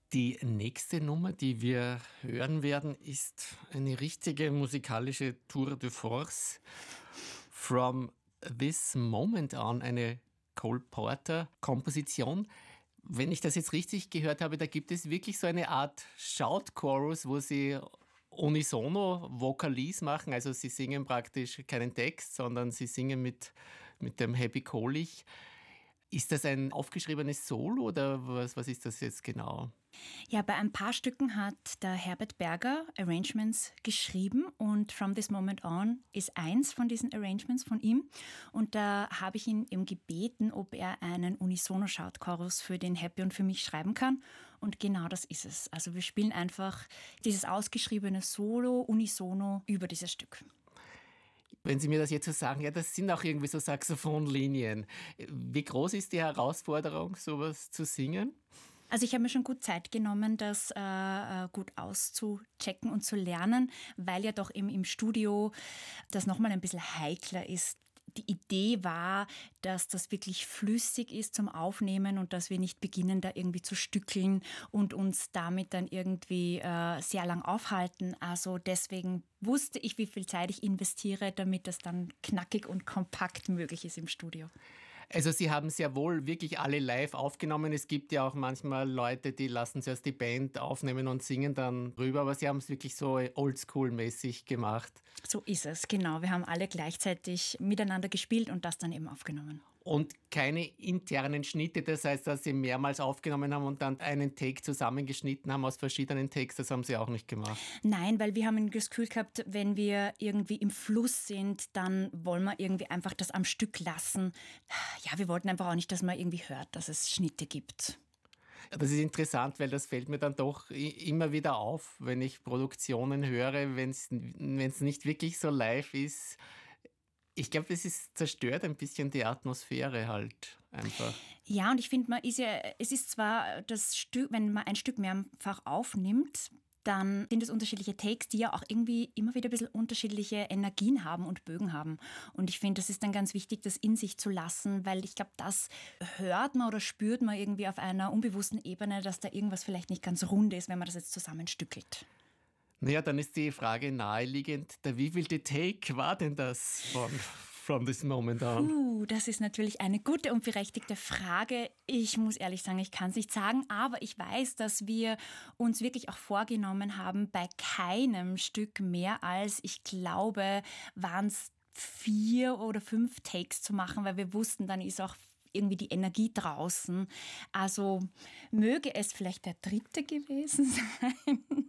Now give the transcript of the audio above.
Die nächste Nummer, die wir hören werden, ist eine richtige musikalische Tour de force. From This Moment On, eine Cole Porter-Komposition. Wenn ich das jetzt richtig gehört habe, da gibt es wirklich so eine Art Shout-Chorus, wo sie unisono Vokalis machen. Also sie singen praktisch keinen Text, sondern sie singen mit dem Happy Kohlich. Ist das ein aufgeschriebenes Solo oder was ist das jetzt genau? Ja, bei ein paar Stücken hat der Herbert Berger Arrangements geschrieben und From This Moment On ist eins von diesen Arrangements von ihm. Und da habe ich ihn eben gebeten, ob er einen Unisono-Shout-Chorus für den Happy und für mich schreiben kann. Und genau das ist es. Also wir spielen einfach dieses ausgeschriebene Solo unisono über dieses Stück. Wenn Sie mir das jetzt so sagen, ja, das sind auch irgendwie so Saxophonlinien. Wie groß ist die Herausforderung, sowas zu singen? Also ich habe mir schon gut Zeit genommen, das gut auszuchecken und zu lernen, weil ja doch im Studio das nochmal ein bisschen heikler ist. Die Idee war, dass das wirklich flüssig ist zum Aufnehmen und dass wir nicht beginnen, da irgendwie zu stückeln und uns damit dann irgendwie sehr lang aufhalten. Also deswegen wusste ich, wie viel Zeit ich investiere, damit das dann knackig und kompakt möglich ist im Studio. Also Sie haben sehr wohl wirklich alle live aufgenommen. Es gibt ja auch manchmal Leute, die lassen zuerst die Band aufnehmen und singen dann rüber, aber Sie haben es wirklich so oldschool-mäßig gemacht. So ist es, genau. Wir haben alle gleichzeitig miteinander gespielt und das dann eben aufgenommen. Und keine internen Schnitte, das heißt, dass Sie mehrmals aufgenommen haben und dann einen Take zusammengeschnitten haben aus verschiedenen Takes, das haben Sie auch nicht gemacht? Nein, weil wir haben das Gefühl gehabt, wenn wir irgendwie im Fluss sind, dann wollen wir irgendwie einfach das am Stück lassen. Ja, wir wollten einfach auch nicht, dass man irgendwie hört, dass es Schnitte gibt. Das ist interessant, weil das fällt mir dann doch immer wieder auf, wenn ich Produktionen höre, wenn es nicht wirklich so live ist. Ich glaube, zerstört ein bisschen die Atmosphäre halt einfach. Ja, und ich finde, es ist zwar das Stück, wenn man ein Stück mehrfach aufnimmt, dann sind es unterschiedliche Takes, die ja auch irgendwie immer wieder ein bisschen unterschiedliche Energien haben und Bögen haben. Und ich finde, das ist dann ganz wichtig, das in sich zu lassen, weil ich glaube, das hört man oder spürt man irgendwie auf einer unbewussten Ebene, dass da irgendwas vielleicht nicht ganz rund ist, wenn man das jetzt zusammenstückelt. Naja, dann ist die Frage naheliegend, der wievielte Take war denn das von From This Moment On? Das ist natürlich eine gute und berechtigte Frage. Ich muss ehrlich sagen, ich kann es nicht sagen, aber ich weiß, dass wir uns wirklich auch vorgenommen haben, bei keinem Stück mehr als, ich glaube, waren es 4 oder 5 Takes zu machen, weil wir wussten, dann ist auch irgendwie die Energie draußen. Also möge es vielleicht der 3. gewesen sein.